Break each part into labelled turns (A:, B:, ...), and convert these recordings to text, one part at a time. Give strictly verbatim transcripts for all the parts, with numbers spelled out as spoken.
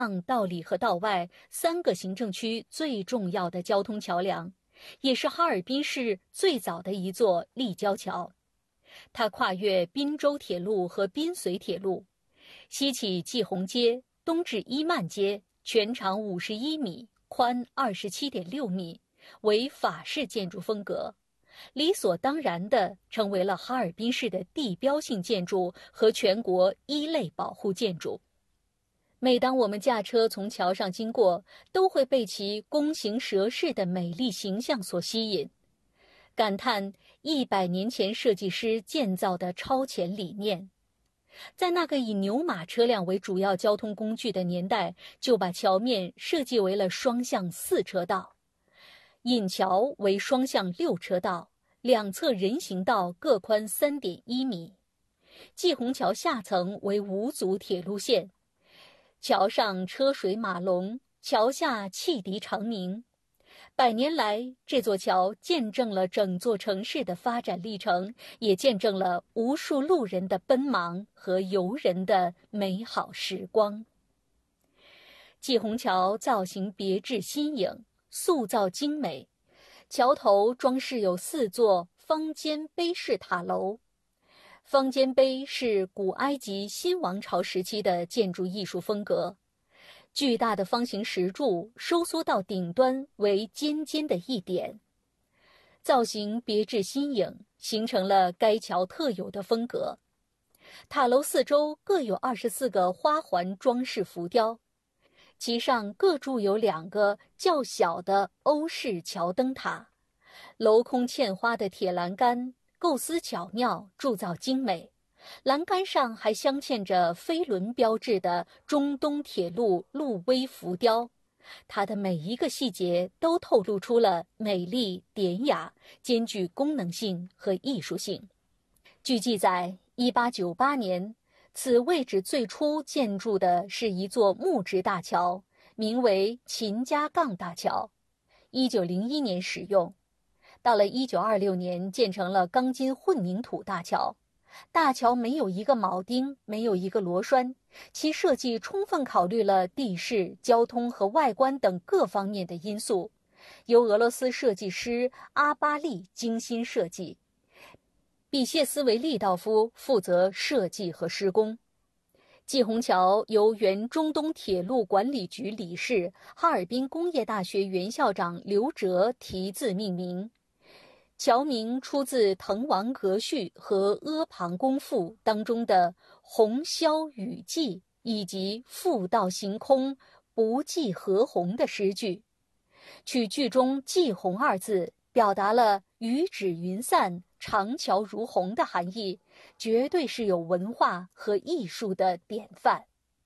A: 道里和道外三个行政区最重要的交通桥梁，也是哈尔滨市最早的一座立交桥。它跨越滨州铁路和滨绥铁路，西起季红街，东至伊曼街，全长五十一米，宽二十七点六米，为法式建筑风格，理所当然地成为了哈尔滨市的地标性建筑和全国一类保护建筑。每当我们驾车从桥上经过，都会被其弓形蛇势的美丽形象所吸引，感叹一百年前设计师建造的超前理念。在那个以牛马车辆为主要交通工具的年代，就把桥面设计为了双向四车道，引桥为双向六车道，两侧人行道各宽 三点一米。季红桥下层为五组铁路线，桥上车水马龙，桥下汽笛长鸣。百年来，这座桥见证了整座城市的发展历程，也见证了无数路人的奔忙和游人的美好时光。季红桥造型别致新颖，塑造精美，桥头装饰有四座方尖碑式塔楼。方尖碑是古埃及新王朝时期的建筑艺术风格，巨大的方形石柱收缩到顶端为尖尖的一点，造型别致新颖，形成了该桥特有的风格。塔楼四周各有二十四个花环装饰浮雕，其上各筑有两个较小的欧式桥灯塔，镂空嵌花的铁栏杆构思巧妙，铸造精美。栏杆上还镶嵌着飞轮标志的中东铁路路威浮雕，它的每一个细节都透露出了美丽典雅，兼具功能性和艺术性。据记载，一八九八年，此位置最初建筑的是一座木质大桥，名为秦家杠大桥，一九零一年使用。到了一九二六年，建成了钢筋混凝土大桥。大桥没有一个铆钉，没有一个螺栓，其设计充分考虑了地势、交通和外观等各方面的因素，由俄罗斯设计师阿巴利精心设计，比谢斯维利道夫负责设计和施工。季红桥由原中东铁路管理局理事、哈尔滨工业大学原校长刘哲题字命名。桥名出自《滕王阁序》和《阿房宫赋》当中的“鸿霄雨霁”以及“复道行空，不计何鸿”的诗句，取句中“霁鸿”二字，表达了雨止云散、长桥如虹的含义，绝对是有文化和艺术的典范。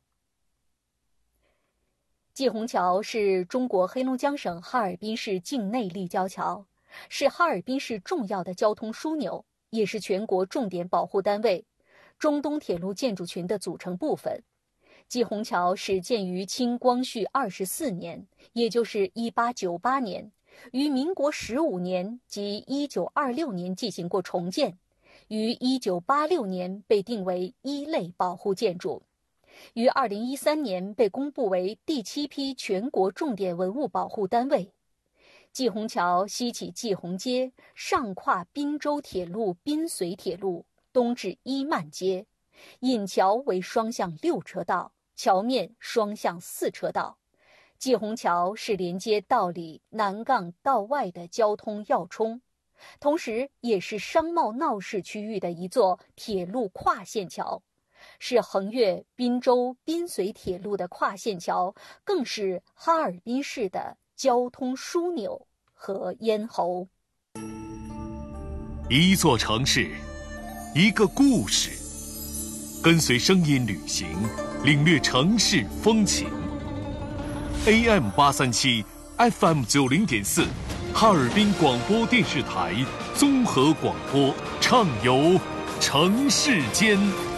A: 季红桥是中国黑龙江省哈尔滨市境内立交桥，是哈尔滨市重要的交通枢纽，也是全国重点保护单位、中东铁路建筑群的组成部分。季红桥始建于清光绪二十四年，也就是一八九八年，于民国十五年及一九二六年进行过重建，于一九八六年被定为一类保护建筑，于二零一三年被公布为第七批全国重点文物保护单位。季红桥西起季红街，上跨滨州铁路滨绥铁路，东至伊曼街，引桥为双向六车道，桥面双向四车道。季红桥是连接道里南杠道外的交通要冲，同时也是商贸闹市区域的一座铁路跨线桥，是横越滨州滨绥铁路的跨线桥，更是哈尔滨市的交通枢纽和咽喉。
B: 一座城市，一个故事，跟随声音旅行，领略城市风情。A M 八三七 F M 九零点四，哈尔滨广播电视台综合广播，畅游城市间。